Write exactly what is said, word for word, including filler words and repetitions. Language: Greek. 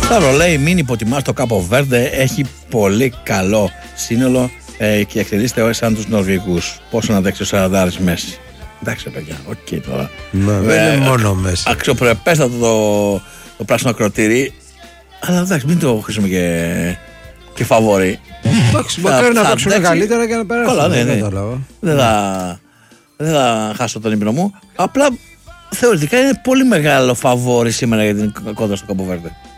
Τώρα λέει, μην υποτιμάς το Κάπο Βέρντε, έχει πολύ καλό σύνολο ε, και εκτελείστε σαν τους Νορβηγούς. Πόσο να δέξει ο Σαραντάρης Μέση. Εντάξει, παιδιά, οκ okay, τώρα. Ναι, δεν είναι μόνο Μέση. Αξιοπρεπέστατο το, το πράσινο ακροτήρι. Αλλά εντάξει, μην το χρησιμοποιούμε και, και φαβόρι. Εντάξει, μπορεί να παίξουν καλύτερα και να περάσουν. Καλά, ναι, ναι. Δεν θα, δεν θα χάσω τον ύπνο μου. Απλά θεωρητικά είναι πολύ μεγάλο φαβόρι σήμερα για την κόντρα στο Κάπο Βέρντε.